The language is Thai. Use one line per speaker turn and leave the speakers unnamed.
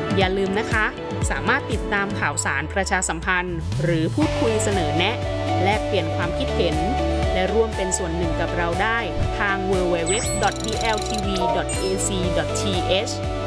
อย่าลืมนะคะสามารถติดตามข่าวสารประชาสัมพันธ์หรือพูดคุยเสนอแนะแลกเปลี่ยนความคิดเห็นและร่วมเป็นส่วนหนึ่งกับเราได้ทาง www.dltv.ac.th